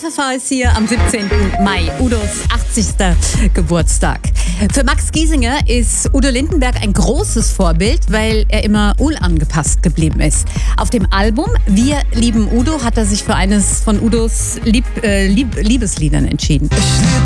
FFH ist hier am 17. Mai, Udos 80. Geburtstag. Für Max Giesinger ist Udo Lindenberg ein großes Vorbild, weil er immer angepasst geblieben ist. Auf dem Album Wir lieben Udo hat er sich für eines von Udos Liebesliedern entschieden.